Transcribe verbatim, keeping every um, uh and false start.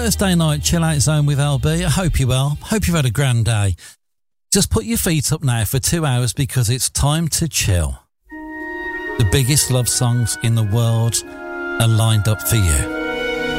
Thursday night chill out zone with L B. I hope you're well. Hope you've had a grand day. Just put your feet up now for two hours because it's time to chill. The biggest love songs in the world are lined up for you.